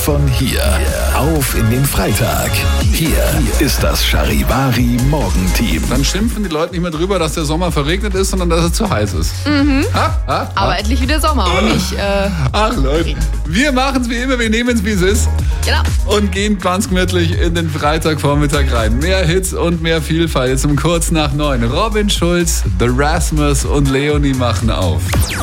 von hier. Auf in den Freitag. Hier ist das Charivari Morgenteam. Dann schimpfen die Leute nicht mehr drüber, dass der Sommer verregnet ist, sondern dass es zu heiß ist. Aber endlich wieder Sommer und nicht... Ach Leute, wir machen es wie immer, wir nehmen es wie es ist. Genau. Und gehen ganz gemütlich in den Freitagvormittag rein. Mehr Hits und mehr Vielfalt jetzt um kurz nach 9. Robin Schulz, The Rasmus und Leonie machen auf.